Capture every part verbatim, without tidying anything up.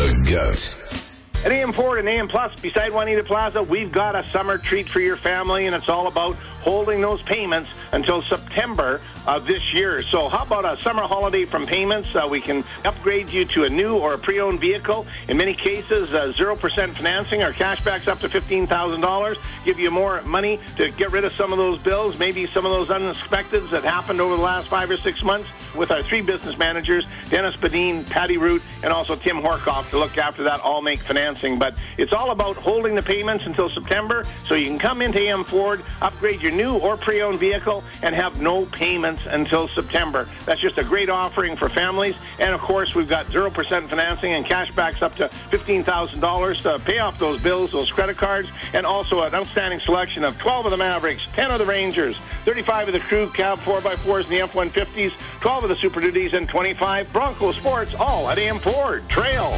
The GOAT. At A M Ford and A M Plus, beside Juanita Plaza, we've got a summer treat for your family, and it's all about holding those payments until September of this year. So how about a summer holiday from Payments? Uh, we can upgrade you to a new or a pre-owned vehicle. In many cases, uh, zero percent financing. Our cashback's up to fifteen thousand dollars. Give you more money to get rid of some of those bills, maybe some of those unexpecteds that happened over the last five or six months, with our three business managers, Dennis Badine, Patty Root, and also Tim Horkoff, to look after that all-make financing. But it's all about holding the payments until September, so you can come into A M Ford, upgrade your new or pre-owned vehicle, and have no payments until September. That's just a great offering for families. And, of course, we've got zero percent financing and cashbacks up to fifteen thousand dollars to pay off those bills, those credit cards, and also an outstanding selection of twelve of the Mavericks, ten of the Rangers, thirty-five of the Crew Cab four by fours and the F one fifties, twelve of the Super Duties, and twenty-five Bronco Sports, all at A M Ford. Trail.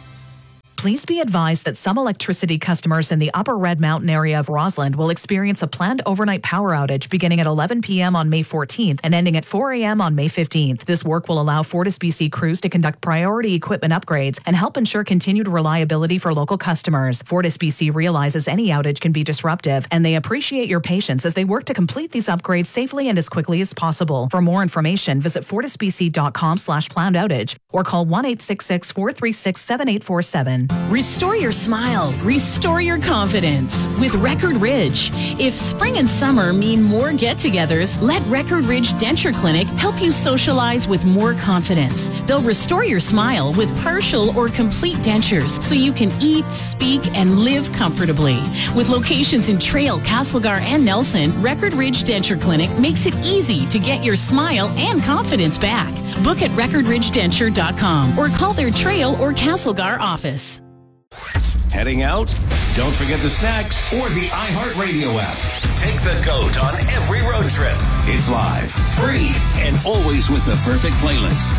Please be advised that some electricity customers in the Upper Red Mountain area of Rossland will experience a planned overnight power outage beginning at eleven p.m. on May fourteenth and ending at four a.m. on May fifteenth. This work will allow FortisBC crews to conduct priority equipment upgrades and help ensure continued reliability for local customers. FortisBC realizes any outage can be disruptive, and they appreciate your patience as they work to complete these upgrades safely and as quickly as possible. For more information, visit fortisbc.com slash planned outage or call one eight six six, four three six, seven eight four seven. Restore your smile. Restore your confidence with Record Ridge. If spring and summer mean more get-togethers, let Record Ridge Denture Clinic help you socialize with more confidence. They'll restore your smile with partial or complete dentures so you can eat, speak, and live comfortably. With locations in Trail, Castlegar, and Nelson, Record Ridge Denture Clinic makes it easy to get your smile and confidence back. Book at record ridge denture dot com or call their Trail or Castlegar office. Heading out? Don't forget the snacks or the iHeartRadio app. Take the GOAT on every road trip. It's live, free, and always with the perfect playlist.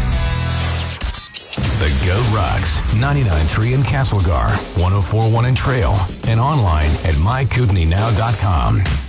The GOAT rocks. ninety-nine point three in Castlegar, one oh four point one in Trail, and online at my kootenai now dot com.